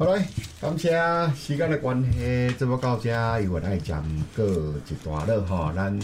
好嘞，感谢时间的关系，直播到这又来暂告一段落吼。咱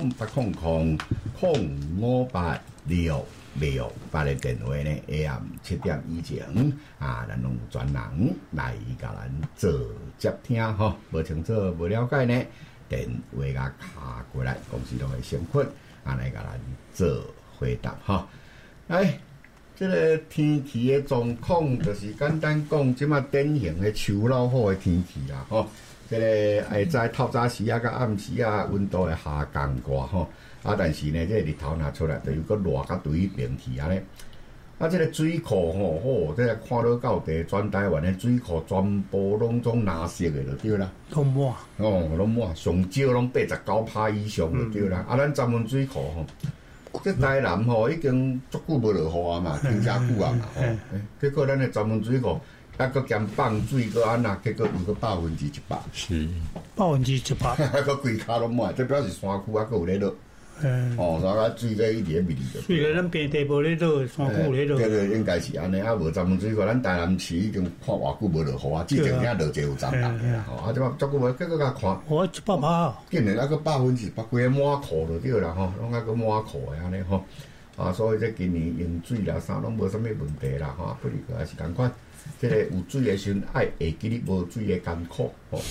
0800-0586-6的电话呢 ，AM 7点以前啊，咱拢有专人来甲咱做接听吼。无清楚、无了解呢，电话甲卡过来，公司都会先困来甲咱做回答吼。来。这个天气的状况，就是简单讲，即马典型的秋老虎的天气啦，吼。这个下早透早时啊，甲暗时啊，温度会下降寡吼。但是呢，这个日头拿出来，就又搁热甲对平气安尼。这个水库吼，这个看到到地，全台湾的水库全部拢总蓝色的就对啦。 拢满拢满，上少拢89%以上就对啦。咱闸门水库吼。这台南吼已经足久无落雨啊嘛，天遮久啊嘛吼，结果咱的闸门水库还搁兼放水搁安那，结果有个100%， 是100%， 搁规骹拢满，这表示山区还搁有咧落。山区水咧一直密着。 所以咱平地无咧落，山区有咧落。 对，应该是安尼，无闸门水库，咱台南市已经看偌久无落雨啊，之前遐落者有涨啦，即摆足久无，结果甲看， 100%， 竟然还搁100%，规个满库就对啦吼，拢还搁满库的安尼吼。所以这今年用水啦啥拢无啥物问题啦吼，不过也是共款。这个有水的时阵，会记你无水的艰苦吼。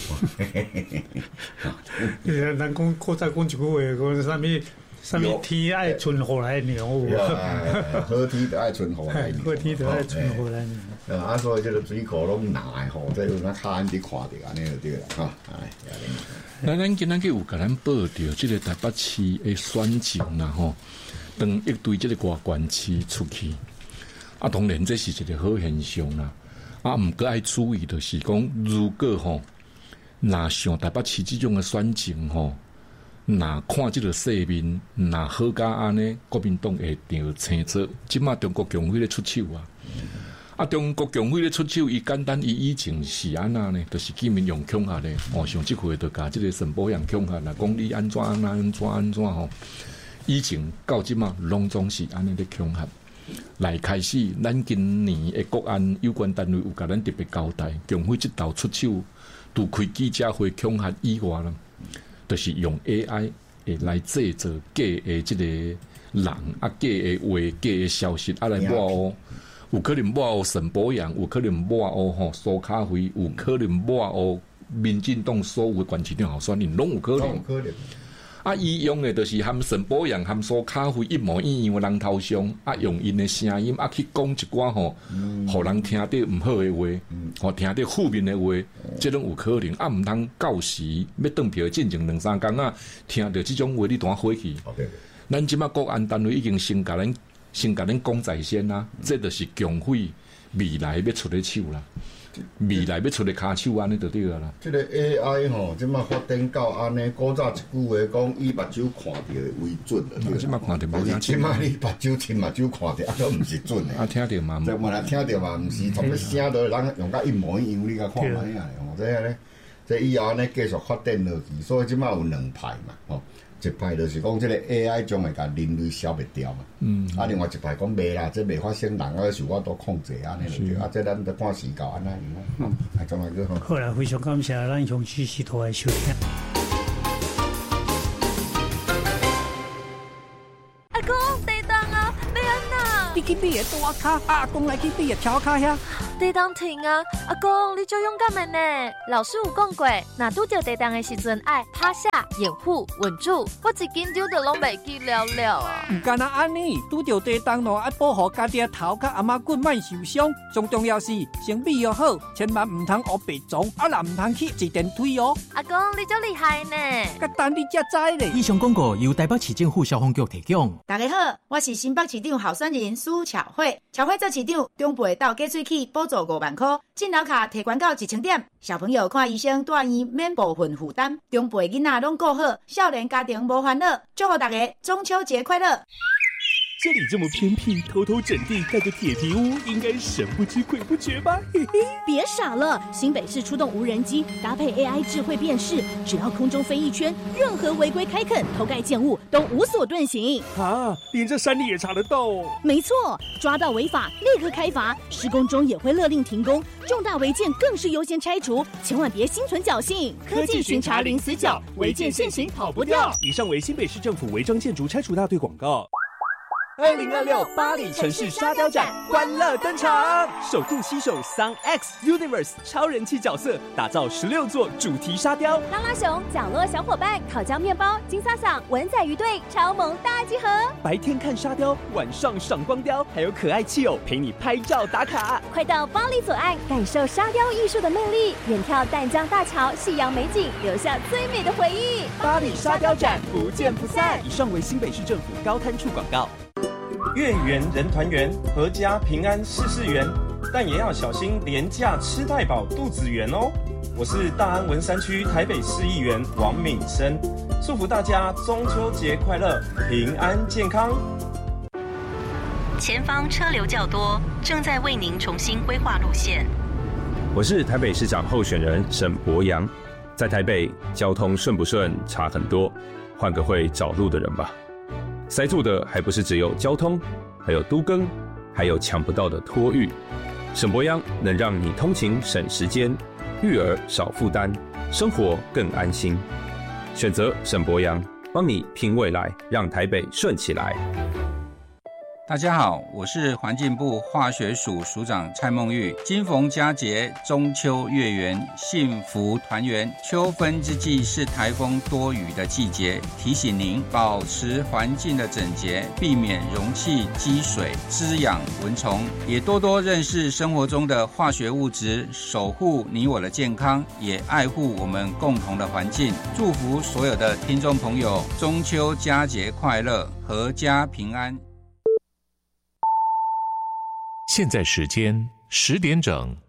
咱讲再讲一句话，讲啥物天爱春雨来鸟， 好天就爱春雨来鸟， 好天就爱春雨来鸟。 所以这个水库拢难的吼，这有咱卡安伫看着安尼就对啦哈。 咱今仔日有甲咱报着这个台北市的选情啦吼。当一堆这个外关市出去，当然这是一个好现象啦。毋过爱注意的是讲，如果吼，若像台北市这种的选情吼，若看这个世面，若好甲安尼，国民党会着青做。即马中国共会咧出手啊！中国共会咧出手，伊简单伊以前是安那呢？就是见面用恐吓咧，像即回就甲即个沈保阳恐吓啦，讲你安怎吼。以前到即马拢总是安尼咧恐吓，来开始，咱今年的国安有关单位有甲咱特别交代，共会即道出手，除开记者会恐吓以外啦，就是用 AI 来制作假的即个人假的话、假的消息来抹黑，有可能抹黑沈保阳，有可能抹黑苏卡辉，有可能抹黑民进党所有的关市长候选人，拢有可能。伊用的就是含沈保阳、含苏卡辉一模一样的人头像，用因的声音去讲一寡互人听到毋好的话，听到负面的话，这种有可能。毋通到时要当票进前2-3天听到这种话，你当火气。咱即马国安单位已经先甲咱讲在先啦，这就是共会未来要出的手啦。未来要出的骹手安尼就对啦。 这个 AI 吼，即马发展到安尼，古早一句话讲，以目睭看到的为准了。 即马看到无影， 即马你目睭亲目睭看到，都毋是准的。 听到嘛？ 听到嘛？毋是，同个声都人用甲一模一样，你甲看嘛样嘞？这样咧，这以后安尼继续发展落去，所以即马有2派嘛，吼。一派就是讲，这个 AI 将会甲人类消灭掉嘛。另外一派讲袂啦，这袂发生人啊，受我都控制安尼就对。这咱得看时间安尼。还怎么个好？ 好啦，非常感谢咱雄起时头的收听。 阿公，地动啊！要安那？ 你去买个大卡，阿公来去买个小卡遐。 地动停啊！阿公，你足勇敢的呢。老师有讲过，若拄着地动的时阵，爱趴下、掩护、稳住。我一紧张就拢袂记了啊！ 唔干那安尼，拄着地动咯，爱保护家己的头甲阿妈骨莫受伤。最重要是先备要好，千万唔通学白撞，若唔通去坐电梯哦。 阿公，你足厉害呢！ 甲等你才知咧。 以上广告由台北市政府消防局提供。 大家好，我是新北市长候选人苏巧慧。巧慧做市长，中部到加水器补助5万块，进脑卡提悬到1000点。小朋友看医生住院免部分负担，中部的囡仔拢顾好，少年家庭无烦恼。祝福大家中秋节快乐！ 这里这么偏僻，偷偷整地盖个铁皮屋，应该神不知鬼不觉吧？嘿嘿， 别傻了，新北市出动无人机，搭配 AI 智慧辨识，只要空中飞一圈，任何违规开垦、偷盖建物都无所遁形。 啊，连这山里也查得到哦？ 没错，抓到违法立刻开罚，施工中也会勒令停工，重大违建更是优先拆除，千万别心存侥幸。科技巡查零死角，违建现行跑不掉。 以上为新北市政府违章建筑拆除大队广告。2026巴黎城市沙雕展欢乐登场，首度携手 Sun X Universe 超人气角色，打造16座主题沙雕， 拉拉熊、角落小伙伴、烤焦面包、金萨桑、文仔鱼队超萌大集合。 白天看沙雕，晚上赏光雕，还有可爱气友陪你拍照打卡。 快到巴黎左岸感受沙雕艺术的魅力，远眺淡江大桥夕阳美景，留下最美的回忆。 巴黎沙雕展不见不散。以上为新北市政府高滩处广告。 月圆人团圆，阖家平安事事圆，但也要小心廉价吃太饱肚子圆哦。我是大安文山区台北市议员王敏生，祝福大家中秋节快乐，平安健康。 前方车流较多，正在为您重新规划路线。 我是台北市长候选人沈伯洋，在台北交通顺不顺差很多，换个会找路的人吧。塞住的还不是只有交通，还有都更，还有抢不到的托育。沈伯洋能让你通勤省时间，育儿少负担，生活更安心。选择沈伯洋，帮你拼未来，让台北顺起来。 大家好，我是环境部化学署署长蔡孟玉。今逢佳节，中秋月圆，幸福团圆。秋分之际是台风多雨的季节，提醒您保持环境的整洁，避免容器积水，滋养蚊虫，也多多认识生活中的化学物质，守护你我的健康，也爱护我们共同的环境。祝福所有的听众朋友中秋佳节快乐，阖家平安。 现在时间10点整。